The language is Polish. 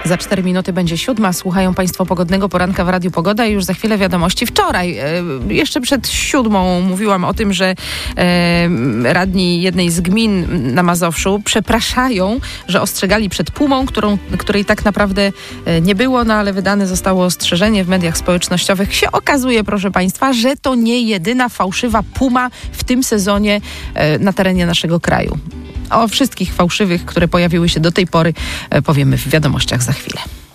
Za 4 minuty będzie 7. Słuchają Państwo pogodnego poranka w Radiu Pogoda i już za chwilę wiadomości. Wczoraj, jeszcze przed 7 mówiłam o tym, że radni jednej z gmin na Mazowszu przepraszają, że ostrzegali przed pumą, której tak naprawdę nie było, no ale wydane zostało ostrzeżenie w mediach społecznościowych. Się okazuje, proszę Państwa, że to nie jedyna fałszywa puma w tym sezonie na terenie naszego kraju. O wszystkich fałszywych, które pojawiły się do tej pory, powiemy w wiadomościach za chwilę.